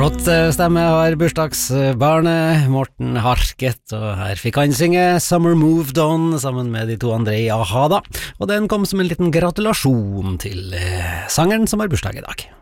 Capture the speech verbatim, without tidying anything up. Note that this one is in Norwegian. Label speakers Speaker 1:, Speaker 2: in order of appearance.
Speaker 1: Flott stemme har bursdagsbarnet Morten Harket, og her fikk han synge Summer Moved On sammen med de to andre i A-ha da, og den kom som en liten gratulasjon til eh, sangeren som har bursdag i dag.